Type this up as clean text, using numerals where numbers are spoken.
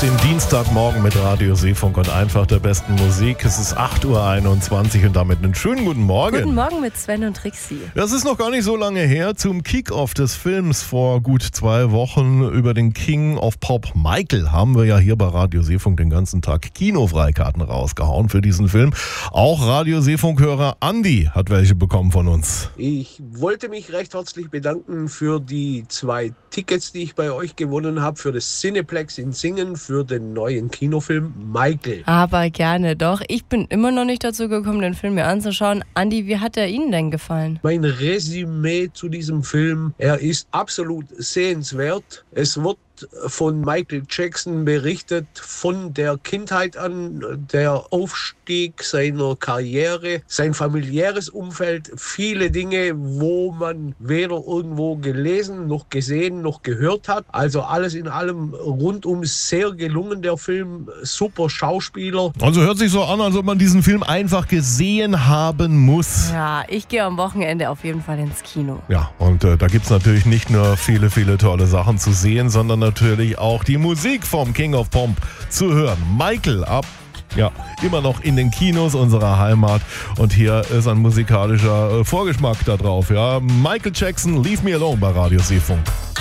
den Dienstagmorgen mit Radio Seefunk und einfach der besten Musik. Es ist 8.21 Uhr und damit einen schönen guten Morgen. Guten Morgen mit Sven und Trixie. Das ist noch gar nicht so lange her. Zum Kick-Off des Films vor gut 2 Wochen über den King of Pop Michael haben wir ja hier bei Radio Seefunk den ganzen Tag Kinofreikarten rausgehauen für diesen Film. Auch Radio Seefunk-Hörer Andi hat welche bekommen von uns. Ich wollte mich recht herzlich bedanken für die 2 Tickets, die ich bei euch gewonnen habe, für das Cineplex in Singen, für den neuen Kinofilm Michael. Aber gerne doch. Ich bin immer noch nicht dazu gekommen, den Film mir anzuschauen. Andi, wie hat er Ihnen denn gefallen? Mein Resümee zu diesem Film: Er ist absolut sehenswert. Es wird von Michael Jackson berichtet, von der Kindheit an, der Aufstieg seiner Karriere, sein familiäres Umfeld, viele Dinge, wo man weder irgendwo gelesen, noch gesehen, noch gehört hat. Also alles in allem rundum sehr gelungen, der Film, super Schauspieler. Also hört sich so an, als ob man diesen Film einfach gesehen haben muss. Ja, ich gehe am Wochenende auf jeden Fall ins Kino. Ja, und da gibt es natürlich nicht nur viele, viele tolle Sachen zu sehen, sondern natürlich auch die Musik vom King of Pop zu hören. Michael immer noch in den Kinos unserer Heimat. Und hier ist ein musikalischer Vorgeschmack da drauf. Ja. Michael Jackson, Leave Me Alone bei Radio Seefunk.